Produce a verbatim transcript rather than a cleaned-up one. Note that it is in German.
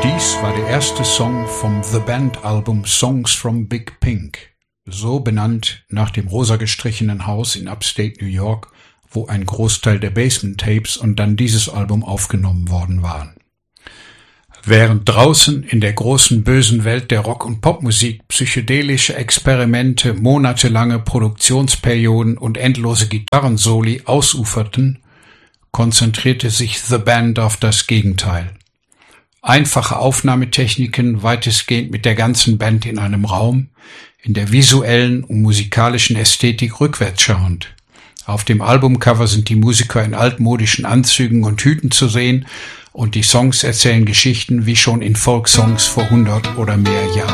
Dies war der erste Song vom The Band-Album Songs from Big Pink, so benannt nach dem rosa gestrichenen Haus in Upstate New York, wo ein Großteil der Basement-Tapes und dann dieses Album aufgenommen worden waren. Während draußen in der großen bösen Welt der Rock- und Popmusik psychedelische Experimente, monatelange Produktionsperioden und endlose Gitarrensoli ausuferten, konzentrierte sich The Band auf das Gegenteil. Einfache Aufnahmetechniken, weitestgehend mit der ganzen Band in einem Raum, in der visuellen und musikalischen Ästhetik rückwärts schauend. Auf dem Albumcover sind die Musiker in altmodischen Anzügen und Hüten zu sehen und die Songs erzählen Geschichten wie schon in Folksongs vor hundert oder mehr Jahren.